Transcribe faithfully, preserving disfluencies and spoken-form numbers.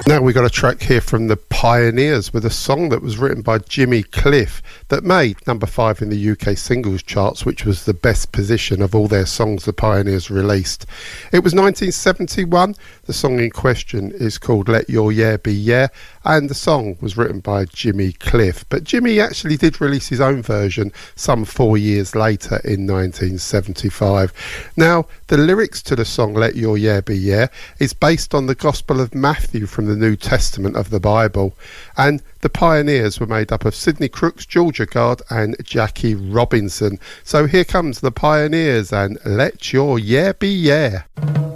Now we got a track here from the Pioneers with a song that was written by Jimmy Cliff that made number five in the U K singles charts, which was the best position of all their songs the Pioneers released. It was nineteen seventy-one. The song in question is called Let Your Yeah Be Yeah, and the song was written by Jimmy Cliff. But Jimmy actually did release his own version some four years later in nineteen seventy-five. Now, the lyrics to the song Let Your Yeah Be Yeah is based on the Gospel of Matthew from the New Testament of the Bible, and the Pioneers were made up of Sidney Crooks, Georgia Guard and Jackie Robinson. So here comes the Pioneers and Let Your Yeah Be Yeah.